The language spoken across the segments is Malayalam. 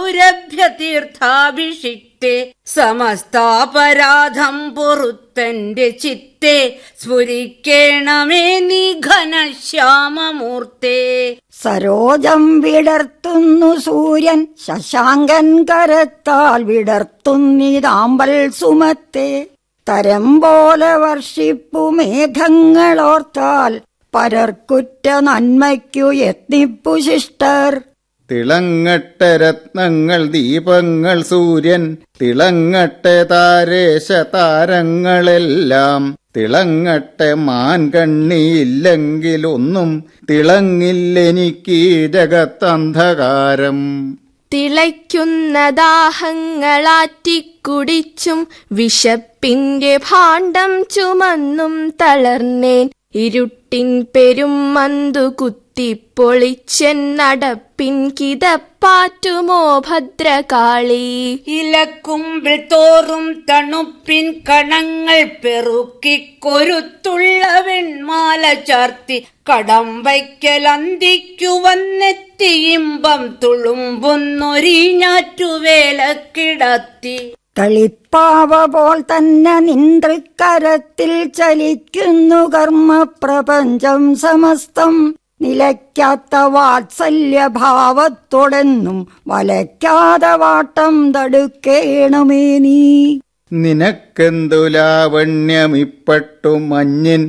സൗരഭ്യ തീർത്ഥാഭിഷിക്തേ സമസ്താപരാധം പൊറുത്തന്റെ ചിത്തേ സ്ഫുരിക്കേണമേ നീ ഘനശ്യാമമൂർത്തേ. സരോജം വിടർത്തുന്നു സൂര്യൻ ശശാങ്കൻ കരത്താൽ വിടർത്തുന്നിതാമ്പൽ സുമത്തെ. തരം പോലെ വർഷിപ്പു മേഘങ്ങളോർത്താൽ പരർക്കുറ്റ നന്മയ്ക്കു യത്നിപ്പു ശിഷ്ടർ. തിളങ്ങട്ടെ രത്നങ്ങൾ ദീപങ്ങൾ സൂര്യൻ തിളങ്ങട്ടെ താരേശ താരങ്ങളെല്ലാം തിളങ്ങട്ടെ മാൻകണ്ണിയില്ലെങ്കിലൊന്നും തിളങ്ങില്ലെനിക്ക് ജഗത്തന്ധകാരം. തിളയ്ക്കുന്ന ദാഹങ്ങളാറ്റിക്കുടിച്ചും വിശപ്പിന്റെ ഭാണ്ഡം ചുമന്നും തളർന്നേൻ. ഇരുട്ടിൻ പെരും മന്തു കുത്തിപ്പൊളിച്ചെന്നടപ്പിൻ കിതപ്പാറ്റുമോ ഭദ്രകാളി. ഇലക്കുമ്പിൽ തോറും തണുപ്പിൻ കണങ്ങൾ പെറുക്കിക്കൊരുത്തുള്ള വെൺമാല ചാർത്തി കടംവയ്ക്കലന്തിക്കു വന്നെത്തി ഇമ്പം തുളുമ്പുന്നൊരീ ഞാറ്റുവേലക്കിടത്തി. കളിപ്പാവ പോൽ തന്നെ നിന്തൃക്കരത്തിൽ ചലിക്കുന്നു കർമ്മപ്രപഞ്ചം സമസ്തം. നിലയ്ക്കാത്ത വാത്സല്യഭാവത്തോടെന്നും വലയ്ക്കാതെ വാട്ടം തടുക്കേണമേ നീ. നിനക്കെന്തു ലാവണ്യമിപ്പട്ടു മഞ്ഞിൻ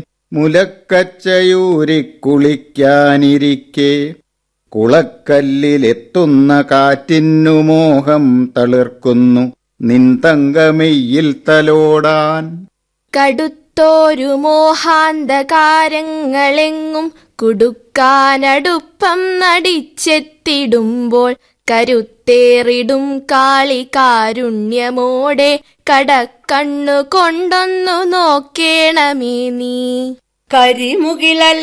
മുലക്കച്ചയൂരിക്കുളിക്കാനിരിക്കെ കുളക്കല്ലിലെത്തുന്ന കാറ്റിന്നു മോഹം തളിർക്കുന്നു നിൻ തങ്കമെയ്യിൽ തലോടാൻ. കടുത്തോരു മോഹാന്തകാരങ്ങളെങ്ങും കുടുക്കാനടുപ്പം നടിച്ചെത്തിടുമ്പോൾ കരുത്തേറിടും കാളി കാരുണ്യമോടെ കടക്കണ്ണു കൊണ്ടൊന്നു നോക്കേണമേ നീ. കരിമുകില